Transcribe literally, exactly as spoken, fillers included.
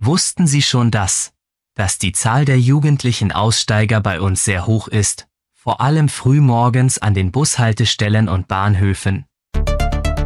Wussten Sie schon das, dass die Zahl der jugendlichen Aussteiger bei uns sehr hoch ist, vor allem frühmorgens an den Bushaltestellen und Bahnhöfen?